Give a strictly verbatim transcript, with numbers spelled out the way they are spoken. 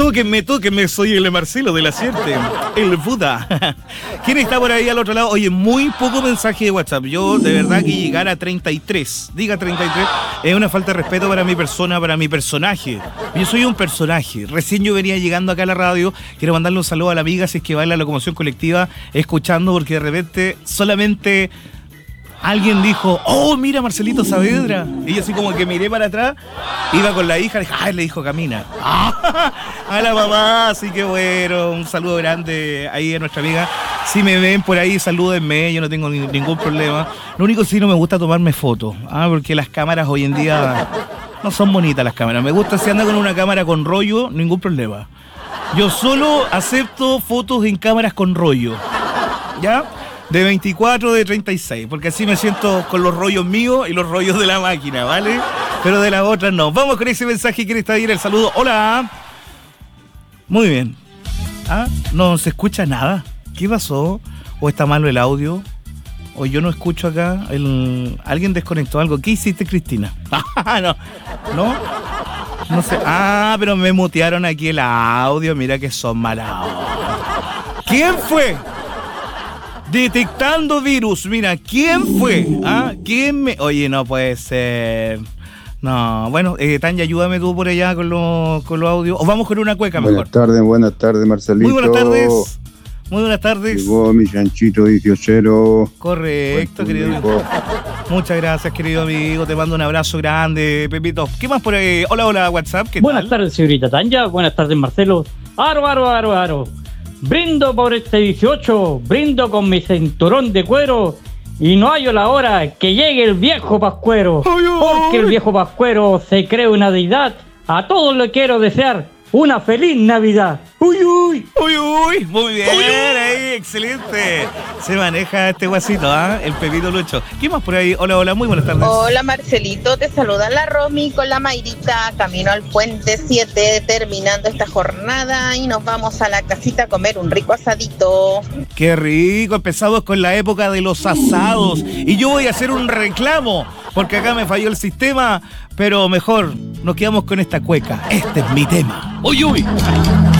Tóquenme, tóquenme, soy el Marcelo de la Siete, el Buda. ¿Quién está por ahí al otro lado? Oye, muy poco mensaje de WhatsApp. Yo, de verdad, que llegar a treinta y tres, diga treinta y tres, es una falta de respeto para mi persona, para mi personaje. Yo soy un personaje. Recién yo venía llegando acá a la radio. Quiero mandarle un saludo a la amiga, si es que va en la locomoción colectiva escuchando, porque de repente solamente alguien dijo, oh, mira Marcelito Saavedra. Y yo así como que miré para atrás, iba con la hija, le dije, ay, le dijo camina. A la mamá, así que bueno, un saludo grande ahí a nuestra amiga. Si me ven por ahí, salúdenme, yo no tengo ni, ningún problema. Lo único sí no me gusta tomarme fotos, ¿ah? Porque las cámaras hoy en día no son bonitas las cámaras. Me gusta si anda con una cámara con rollo, ningún problema. Yo solo acepto fotos en cámaras con rollo, ¿ya? De veinticuatro, de treinta y seis, porque así me siento con los rollos míos y los rollos de la máquina, ¿vale? Pero de las otras no. Vamos con ese mensaje. ¿Quién está ahí? El saludo. Hola. Muy bien. ¿Ah? No se escucha nada. ¿Qué pasó? ¿O está malo el audio? ¿O yo no escucho acá? El... ¿Alguien desconectó algo? ¿Qué hiciste, Cristina? no. ¿No? No sé. Ah, pero me mutearon aquí el audio. Mira que son malas. ¿Quién fue? Detectando virus. Mira, ¿quién fue? ¿Ah? ¿Quién me...? Oye, no puede ser. No, bueno, eh, Tanya, ayúdame tú por allá con los con los audios. O vamos con una cueca mejor. Buenas tardes, buenas tardes, Marcelito. Muy buenas tardes. Muy buenas tardes. Llegó mi chanchito dieciochero. Correcto, querido amigo. Muchas gracias, querido amigo. Te mando un abrazo grande, Pepito. ¿Qué más por ahí? Hola, hola, WhatsApp. ¿Qué buenas tal? tardes, señorita Tanya. Buenas tardes, Marcelo. Aro, aro, aro, aro. Brindo por este dieciocho, brindo con mi cinturón de cuero y no hallo la hora que llegue el viejo pascuero. Ay, ay. Porque el viejo pascuero se cree una deidad. A todos le quiero desear una feliz Navidad. Uy, uy. Uy, uy. Muy bien, uy, uy. Ahí, excelente. Se maneja este guasito, ¿ah? ¿eh? El Pepito Lucho. ¿Qué más por ahí? Hola, hola, muy buenas tardes. Hola, Marcelito. Te saluda la Romy con la Mayrita, camino al Puente siete, terminando esta jornada y nos vamos a la casita a comer un rico asadito. Qué rico. Empezamos con la época de los asados y yo voy a hacer un reclamo porque acá me falló el sistema, pero mejor nos quedamos con esta cueca. Este es mi tema. Uy, uy.